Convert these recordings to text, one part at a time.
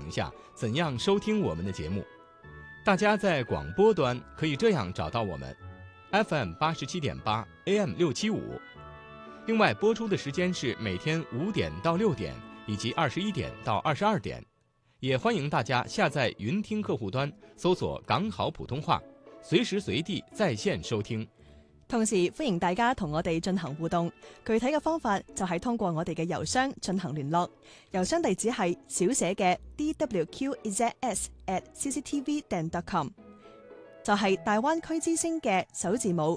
情下怎样收听我们的节目。大家在广播端可以这样找到我们 FM 87.8 AM 675。另外播出的时间是每天5点到6点以及21点到22点。也欢迎大家下载云听客户端，搜索港好普通话，隨時隨地在線收聽。 同時歡迎大家同我哋進行互動，具體嘅方法就係通過我哋嘅郵箱進行聯絡，郵箱地址係小寫嘅 dwqzs@cctv.com， 就係大灣區之聲嘅首字母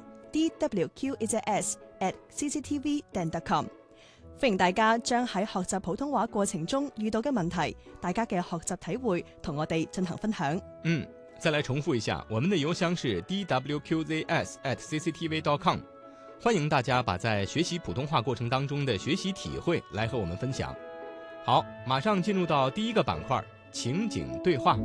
dwqzs@cctv.com。歡迎大家將喺學習普通話過程中遇到嘅問題，大家嘅學習體會同我哋進行分享。 再來重複一下，我們的郵箱是 dwqzs@cctv.com。 歡迎大家把在學習普通話過程當中的學習體會來和我們分享。好，馬上進入到第一個板塊，情景對話。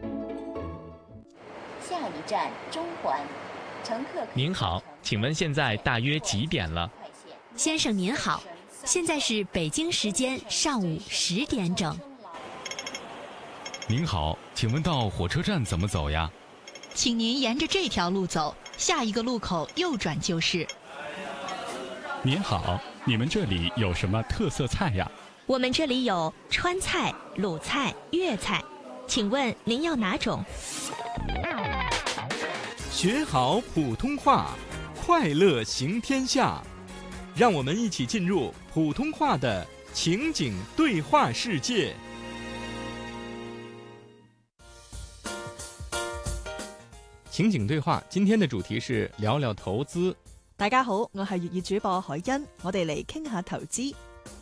下一站中環，乘客。 您好，請問現在大約幾點了？ 先生您好，現在是北京時間上午10點整。 您好，請問到火車站怎麼走呀？ 請您沿着這條路走，下一個路口右轉就是。 您好，你們這裡有什麼特色菜呀？ 我們這裡有川菜、魯菜、粵菜，請問您要哪種？ 學好普通話，快樂行天下。讓我們一起進入普通話的情景對話世界。情景對話，今天的主題是聊聊投資。 大家好，我係粵語主播海欣，我哋嚟傾下投資。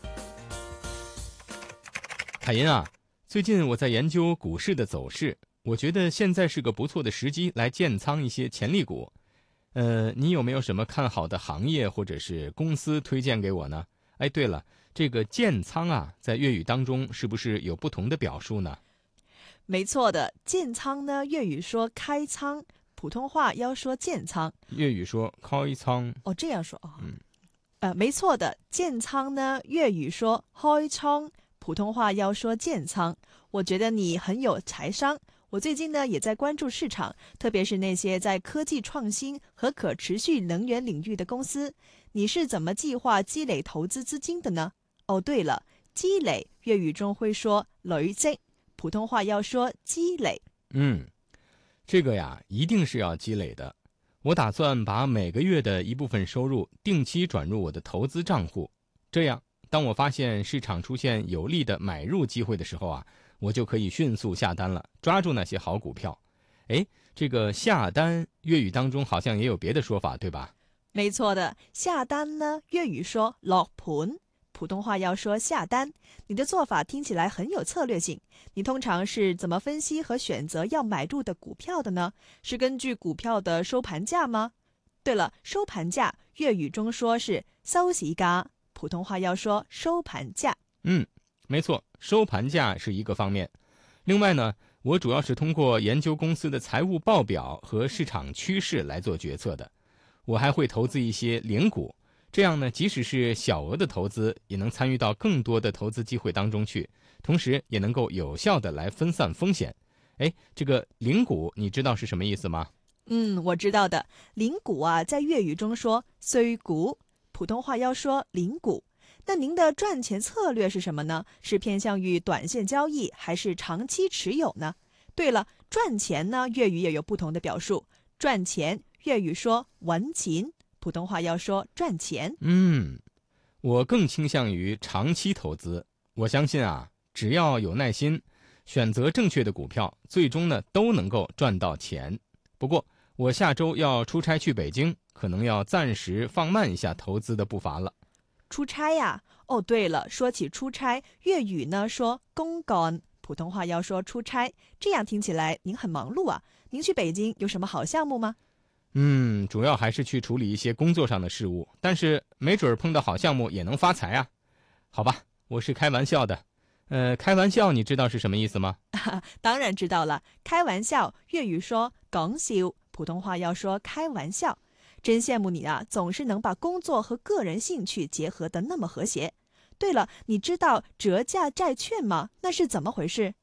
海欣啊，最近我在研究股市的走勢，我覺得現在是個不錯的時機來建倉一些潛力股。你有沒有什麼看好的行業或者是公司推薦給我呢？哎，對了，這個建倉啊，在粵語當中是不是有不同的表述呢？ 沒錯的，建倉呢，粵語說開倉，普通話要說建倉。 粵語說開倉。 哦，這樣說哦。沒錯的，建倉呢，粵語說開倉，普通話要說建倉。我覺得你很有財商。我最近呢也在關注市場，特別是那些在科技創新和可持續能源領域的公司。你是怎麼計劃積累投資資金的呢？哦，對了，積累粵語中會說累積，普通話要說積累。 這個呀一定是要積累的。我打算把每個月的一部分收入定期轉入我的投資賬戶，這樣當我發現市場出現有利的買入機會的時候啊，我就可以迅速下單了，抓住那些好股票。誒，這個下單粵語當中好像也有別的說法，對吧？ 沒錯的，下單呢，粵語說落盤，普通話要說下單。你的做法聽起來很有策略性。你通常是怎麼分析和選擇要買入的股票的呢？是根據股票的收盤價嗎？對了，收盤價粵語中說是收市價，普通話要說收盤價。 沒錯，收盤價是一個方面。另外呢，我主要是通過研究公司的財務報表和市場趨勢來做決策的。我還會投資一些零股，這樣呢，即使是小額的投資，也能參與到更多的投資機會當中去，同時也能夠有效的來分散風險。誒，這個零股你知道是什麼意思嗎？ 我知道的。零股啊，在粵語中說碎股，普通話要說零股。那您的賺錢策略是什麼呢？是偏向於短線交易，還是長期持有呢？對了，賺錢呢，粵語也有不同的表述。賺錢，粵語說揾錢，普通話要說賺錢。 我更傾向於長期投資。我相信啊，只要有耐心，選擇正確的股票，最終呢都能夠賺到錢。不過，我下周要出差去北京，可能要暫時放慢一下投資的步伐了。 出差呀？哦，對了，說起出差，粵語呢說公幹，普通話要說出差。這樣聽起來您很忙碌啊。您去北京有什麼好項目嗎？ 主要還是去處理一些工作上的事務，但是沒準碰到好項目也能發財啊。好吧，我是開玩笑的。開玩笑你知道是什麼意思嗎？ 當然知道了，開玩笑，粵語說講笑，普通話要說開玩笑。真羨慕你啊，總是能把工作和個人興趣結合得那麼和諧。對了，你知道折價債券嗎？那是怎麼回事？